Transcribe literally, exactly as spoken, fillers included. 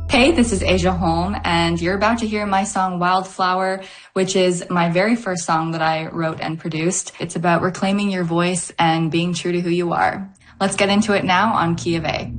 Hey, this is Asia Holm, and you're about to hear my song Wildflower, which is my very first song that I wrote and produced. It's about reclaiming your voice and being true to who you are. Let's get into it now on Key of A.